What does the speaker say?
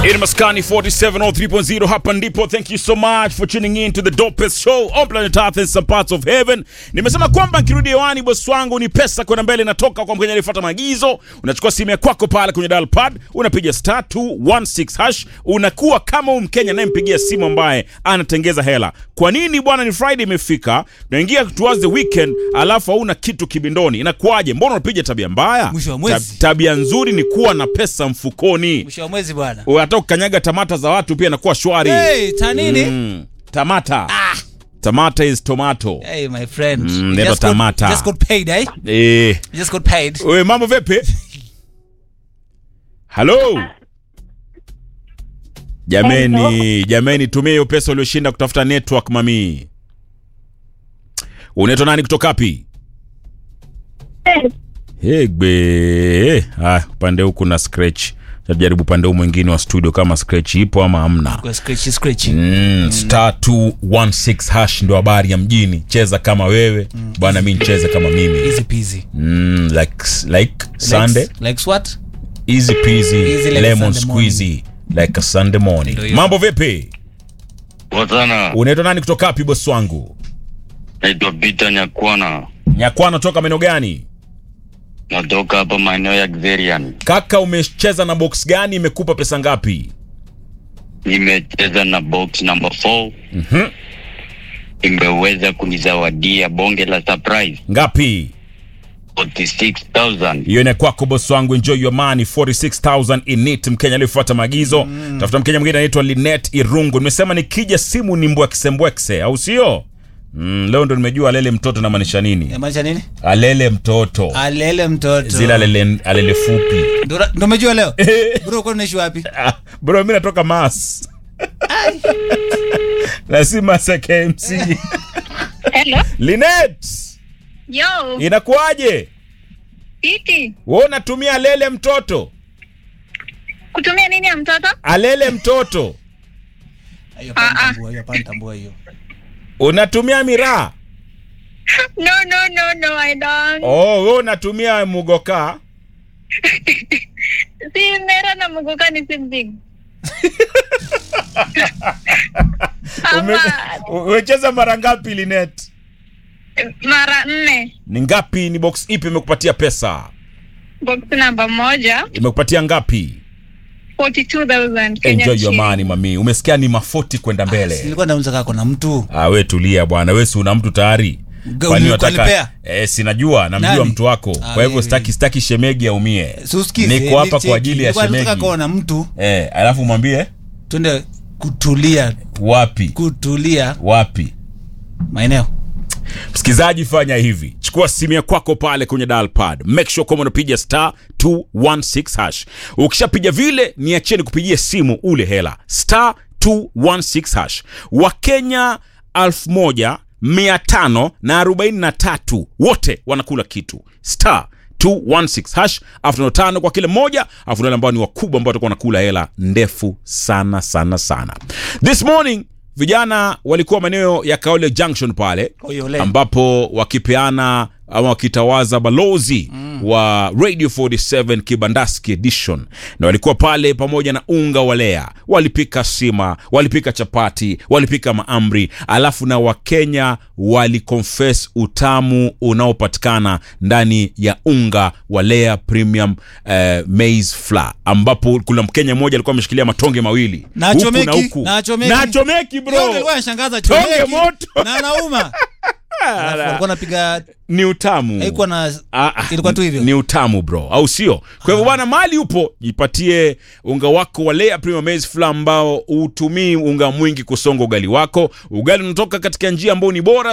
In Maskani 4703.0 hapa ndipo. Thank you so much for tuning in to the dopest show on planet Earth and some parts of heaven. Nimesema kwamba nikirudi hewani boss wangu ni pesa kwenda mbele natoka kwa Mkenya aliyefuata maagizo. Unachukua simu yako kwako pale kwenye dial pad, unapiga *216#, unakuwa kama Mkenya anayempigia simu ambaye anatengeza hela. Kwa nini bwana? Ni Friday imefika, tunaingia towards the weekend, alafu hauna kitu kibindoni. Inakuaje? Mbona unapiga tabia mbaya? Mwisho wa mwezi. Tabia nzuri ni kuwa na pesa mfukoni. Mwisho wa mwezi bwana. Hata ukanyaga tamata za watu pia inakuwa shwari. Hey, tanini? Tamata. Tamata is tomato. Hey my friend. Neno tamata. Just got paid, eh? Just got paid. Wewe mambo vipi? Hello. Jameni tumia hiyo pesa uliyoshinda kutafuta network mami. Unaitwa nani kutoka wapi? Hegbe. Pande huku na scratch. Tajaribu pande huu mwingine wa studio kama scratch ipo ama hamna. Kwa scratch. *216# ndo habari ya mjini. Cheza kama wewe. Bwana mimi nicheze kama mimi. Easy peasy. Like Sunday. Like what? Easy peasy. Easy like lemon Sunday squeezy like a Sunday morning. Mambo vipi? Watana. Unaitwa nani kutoka wapi boss wangu? Naitwa Peter Nyakwana. Nyakwana toka maeneo gani? Natoka hapa maeneo ya Xerian. Kaka umecheza na box gani? Imekupa pesa ngapi? Nimecheza na box number 4. Imeweza kunizawadia bonge la surprise. Ngapi? 46,000. Hiyo ni kwako boss wangu, enjoy your money. 46,000 in it. Mkenya aliyefuata maagizo. Tafuta Mkenya mwingine anaitwa Linet Irungu. Nimesema nikija simu ni mbwa kisembwekse, au sio? Leo ndo nimejua alele mtoto na maanisha nini? Maanisha nini? Alele mtoto. Alele mtoto. Zila alele fupi. Ndo umejua leo? Bro, uko unaishi wapi? Bro, mimi natoka Mass. Lazima KMC. Hello. Linet. Yo. Inakuaje? Iti. Wewe unatumia alele mtoto? Kutumia nini ya mtoto? Alele mtoto. Hiyo pantambua hiyo. Unatumia miraa? No, I don't. Wewe unatumia mugoka? Si mera na mugoka ni big. Umecheza mara ngapi Linet? Mara 4. Ni ngapi? Ni box ipi imekupatia pesa? Box namba 1. Imekupatia ngapi? 42,000. Enjoy your money mami. Umesikia ni mafoti kwenda mbele. Nilikuwa naanza kaka na mtu. Wewe tulia bwana. Wewe si una mtu tayari? Kwani unataka? Sinajua namjua mtu wako. Kwa hivyo sitaki shemegi aumie. Niko hapa kwa ajili ya shemegi. Nataka kuona mtu. Alafu mwambie twende kutulia. Wapi? Kutulia. Wapi? Maeneo. Msikizaji, fanya hivi. Chukua simu yako kwako pale kwenye dial pad. Make sure kama unapiga *216#. Ukishapiga vile, niacheni kupigia simu ule hela. *216#. Wakenya 1543 wote wanakula kitu. *216#. Afu 5 kwa kile moja. Afu wale ambao ni wakubwa ambao watakuwa wanakula hela ndefu sana. This morning vijana walikuwa maeneo ya Kaole Junction pale, ambapo wakipeana ama wakitawaza balozi wa Radio 47 Kibandaski edition, na walikuwa pale pamoja na unga walea. Walipika sima, walipika chapati, walipika maamri, alafu na Wakenya waliconfess utamu unaopatikana ndani ya unga walea premium maize flour, ambapo kuna Mkenya mmoja alikuwa ameshikilia matonge mawili na chomeki bro. Nilikuwa nashangaza chomeki moto na nauma. Alikuwa anapiga ni utamu. Haikuwa na ilikuwa tu hivyo. Ni utamu bro, au sio? Kwa hivyo bwana, mali upo, jipatie unga wako wa Lea Premium Maize Flour ambao utumii unga mwingi kusonga ugali wako. Ugali unatoka katika njia ambayo ni bora